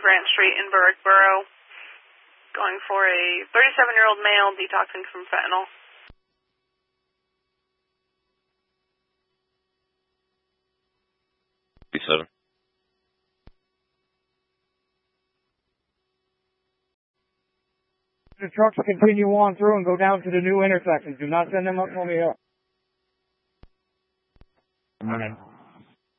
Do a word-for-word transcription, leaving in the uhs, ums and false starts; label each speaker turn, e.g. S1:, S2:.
S1: Grant Street in Berwick Borough. Going for a thirty-seven-year-old male detoxing from fentanyl.
S2: thirty-seven.
S3: The trucks continue on through and go down to the new intersection. Do not send them up on the hill.